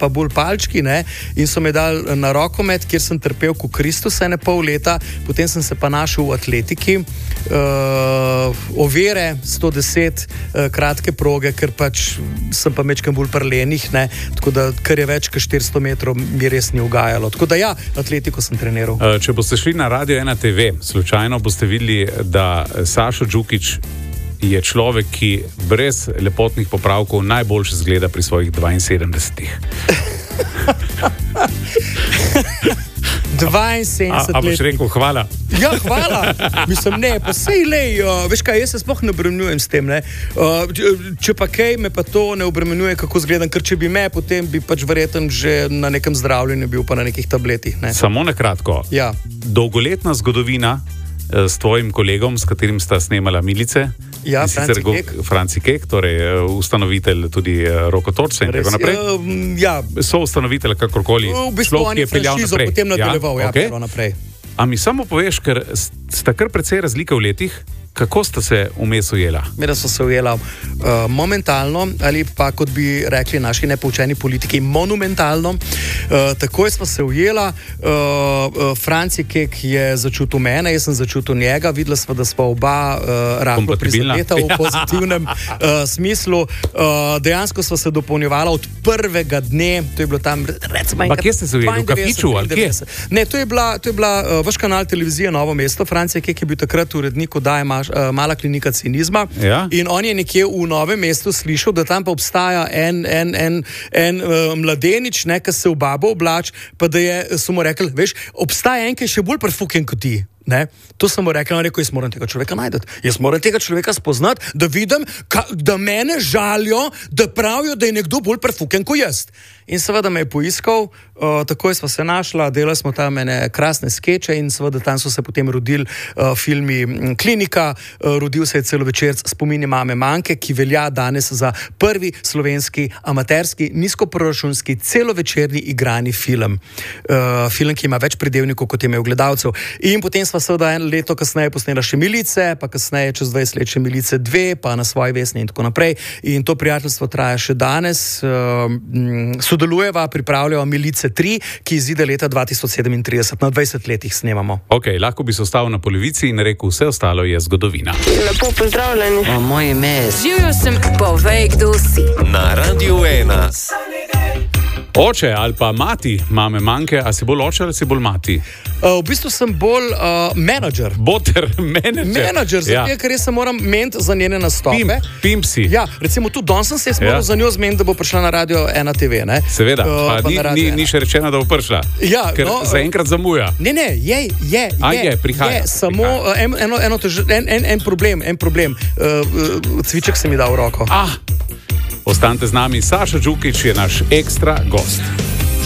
pa bolj palčki, ne, in so me dali na rokomet, kjer sem trpel kot Kristus ene pol leta, potem sem se pa našel v atletiki, ovire 110, kratke proge, ker pač sem pa mečkam bolj prlenih, ne, tako da kar je več kot 400 metrov mi res ni ugajalo. Tako da ja, atletiko sem treniral. Če boste šli na Radio 1 TV, slučajno boste videli, da Sašo Đukić je človek, ki brez lepotnih popravkov najboljše zgleda pri svojih 72. 72 let. A boš rekel hvala? Ja, hvala. Mislim, ne, pa sej lej, veš kaj, jaz se sploh ne obremenjujem s tem, ne. Če pa kaj, me pa to ne obremenjuje, kako zgledam, ker če bi me, potem bi pač verjetno že na nekem zdravljenju bil, pa na nekih tabletih, ne. Samo nekratko. Ja. Dolgoletna zgodovina s tvojim kolegom, s katerim sta snemala Milice. Ja, Franci Kek, torej ustanovitelj tudi Roko Torca in tako naprej. Ja. So ustanovitelj kakorkoli. V bistvu on je franšizo potem nadaljeval, naprej. A mi samo poveš, ker sta kar precej razlike v letih, kako sta se vmes ujela? Mera so se ujela momentalno, ali pa kot bi rekli naši nepoučeni politiki, monumentalno. Takoj smo se ujela, Franci Kek je začutil mene, jaz sem začutil njega, videla smo, da smo oba rahlo prizadeta v pozitivnem smislu. Dejansko smo se dopolnjevala od prvega dne, to je bilo tam, recimo, pa kje ste se ujeli? V kafiču ali kje? Ne, to je bila vaš kanal televizije Novo mesto. Franci Kek je bil takrat urednik oddaje Mala klinika cinizma, ja? In on je nekje v Novem mestu slišal, da tam pa obstaja en mladenič, ne, ki se v babo oblač, pa da so mu rekli, veš, obstaja en, ki je še bolj prefuken kot ti. Ne? To sem mu rekel, jaz moram tega človeka najdeti. Jaz moram tega človeka spoznati, da vidim, da mene žalijo, da pravijo, da je nekdo bolj prefuken kot jaz. In seveda me je poiskal, takoj smo se našla, delali smo tam ene krasne skeče in seveda tam so se potem rodili filmi Klinika, rodil se je celovečerc Spomini mame Manke, ki velja danes za prvi slovenski amaterski, nizkoproračunski, celovečerni igrani film. Film, ki ima več pridevnikov, kot je imel gledalcev. In potem sva seveda eno leto kasneje posnela še Milice, pa kasneje čez 20 let še Milice 2, pa Na svoji vesni in tako naprej. In to prijateljstvo traja še danes. Sodelujeva, pripravljava Milice 3, ki izide leta 2037. Na 20 letih snemamo. Ok, lahko bi se ostal na polovici in rekel, vse ostalo je zgodovina. Lepo pozdravljeni. Moje ime je... Živjo sem, povej, kdo si. Na Radio 1. Oče ali pa mati mame Manke, a si bolj oče ali si bolj mati? V bistvu sem bolj menadžer. Menadžer, zato ker jaz se moram meniti za njene nastope. Pimp si. Ja, recimo tu danes sem se moral za njo zmeniti, da bo prišla na Radio 1 TV, ne? Seveda, ni še rečeno, da bo prišla. Ja, ker zaenkrat zamuja. Ne, prihaja. Samo en problem. Cviček se mi da v roko. Ostanite z nami, Sašo Đukić je naš ekstra gost.